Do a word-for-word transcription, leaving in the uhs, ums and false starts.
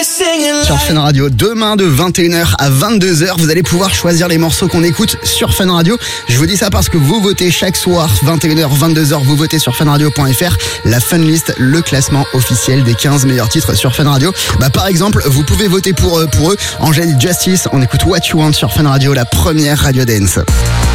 Sur Fun Radio, demain de vingt et une heures à vingt-deux heures, vous allez pouvoir choisir les morceaux qu'on écoute sur Fun Radio. Je vous dis ça parce que vous votez chaque soir, vingt et une heures, vingt-deux heures, vous votez sur funradio point f r, la Funlist, le classement officiel des quinze meilleurs titres sur Fun Radio. Bah, par exemple, vous pouvez voter pour, pour eux. Angèle Justice, on écoute What You Want sur Fun Radio, la première radio dance.